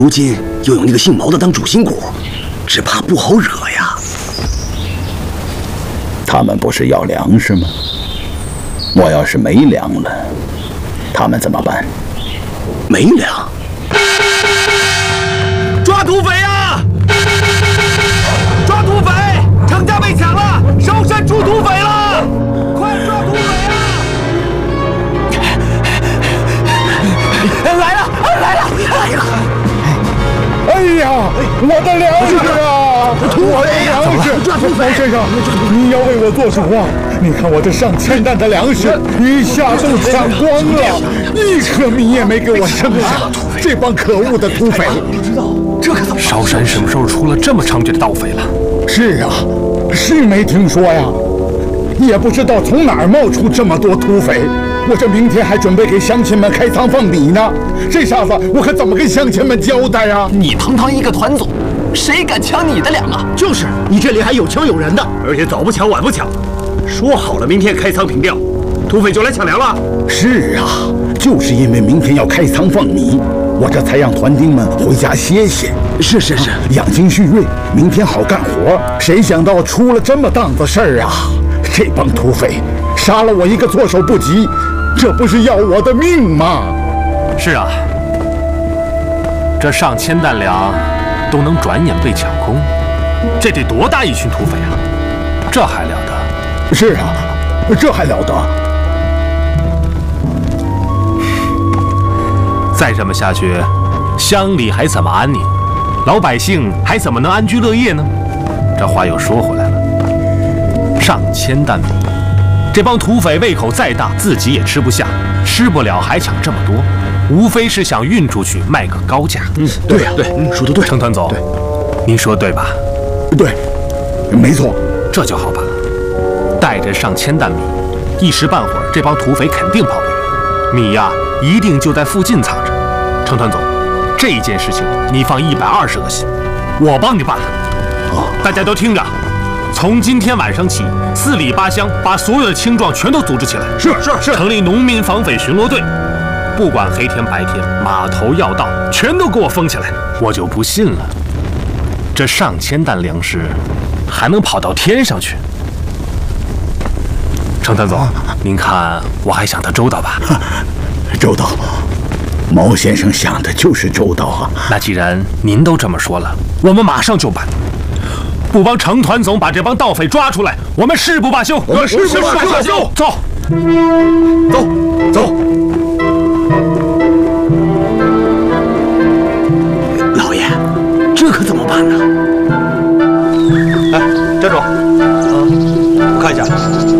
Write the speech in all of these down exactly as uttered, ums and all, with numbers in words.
如今又有那个姓毛的当主心骨，只怕不好惹呀。 他们不是要粮食吗？我要是没粮了，他们怎么办？ 没粮？ 抓土匪呀！抓土匪！程家被抢了，烧山出土匪了！快抓土匪啊！来了，来了，来了！ 哎呀，我的粮食啊！我的粮食！毛先生，你要为我做什么？你看我这上千担的粮食一下都抢光了，一颗米也没给我剩下。这帮可恶的土匪！ 这可怎么？烧山什么时候出了这么猖獗的盗匪了？ 是啊，是没听说呀，也不知道从哪儿冒出这么多土匪。我这明天还准备给乡亲们开仓放米呢，这下子我可怎么跟乡亲们交代呀？ 你堂堂一个团总，谁敢抢你的粮啊？ 就是，你这里还有枪有人的，而且早不抢晚不抢，说好了明天开仓平调，土匪就来抢粮了。 是啊，就是因为明天要开仓放米，我这才让团丁们回家歇歇。 是是是， 养精蓄锐，明天好干活。谁想到出了这么档子事儿啊！这帮土匪杀了我一个措手不及，这不是要我的命吗？ 是啊，这上千担粮都能转眼被抢空，这得多大一群土匪啊！这还了得？ 是啊，这还了得？ 再这么下去，乡里还怎么安宁？老百姓还怎么能安居乐业呢？这话又说回来了，上千担米，这帮土匪胃口再大，自己也吃不下，吃不了还抢这么多，无非是想运出去卖个高价。 嗯，对呀，对，嗯，说得对。 程团总，对，您说对吧？ 对，没错， 这就好办了。带着上千担米，一时半会儿这帮土匪肯定跑不远，米呀，一定就在附近藏着。程团总，这件事情你放一百二十个心，我帮你办了。哦，大家都听着，从今天晚上起，四里八乡把所有的青壮全都组织起来， 是是是， 成立农民防匪巡逻队，不管黑天白天，码头要道全都给我封起来。我就不信了，这上千担粮食还能跑到天上去？程团总，您看我还想得周到吧？ 周到，毛先生想的就是周到啊。 那既然您都这么说了，我们马上就办。不帮程团总把这帮盗匪抓出来，我们誓不罢休！ 我们誓不罢休！ 走， 走，走！ 老爷，这可怎么办呢？ 哎，站住！啊，我看一下。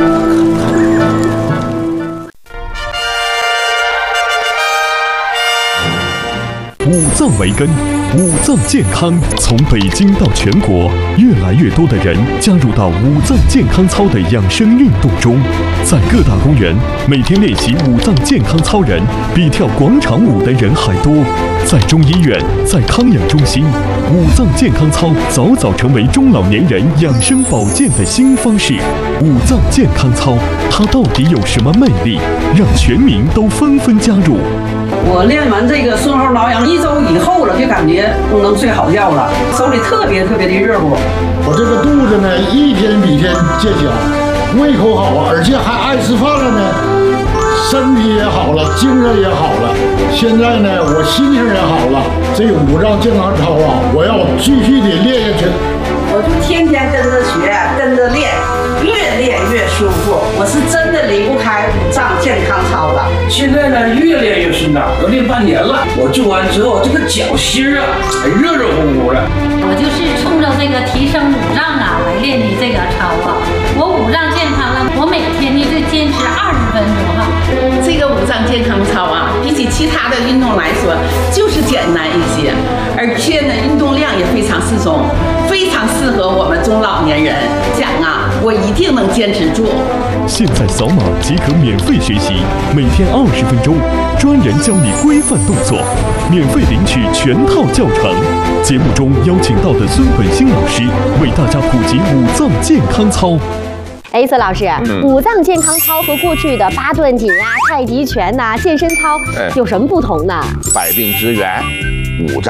五脏为根，五脏健康从北京到全国，越来越多的人加入到五脏健康操的养生运动中。在各大公园，每天练习五脏健康操人比跳广场舞的人还多。在中医院，在康养中心，五脏健康操早早成为中老年人养生保健的新方式。五脏健康操，它到底有什么魅力，让全民都纷纷加入？ 我练完这个顺后挠痒一周以后了，就感觉能睡好觉了，手里特别特别的热乎。 我这个肚子呢，一天比一天见小，胃口好啊，而且还爱吃饭了呢，身体也好了，精神也好了。现在呢，我心情也好了。这个五脏健康操啊，我要继续得练下去。 我就天天跟着学，跟着练，越练越舒服。我是真的离不开五脏健康操了。 现在呢，越练越顺当，都练半年了。我做完之后，这个脚心啊，还热热乎乎的。 我就是冲着这个提升五脏啊来练的这个操啊。我五脏健康了，我每天呢就坚持二十分钟哈。 这个五脏健康操啊，比起其他的运动来说，就是简单一些，而且呢，运动量也非常适中，非常适合我们中老年人。讲啊，我一定能坚持住。 现在扫码即可免费学习，每天二十分钟，专人教你规范动作，免费领取全套教程。节目中邀请到的孙本兴老师为大家普及五脏健康操。 哎，孙老师，嗯、五脏健康操和过去的八段锦啊、太极拳呐、啊、健身操有什么不同呢？ 百病之源，五脏。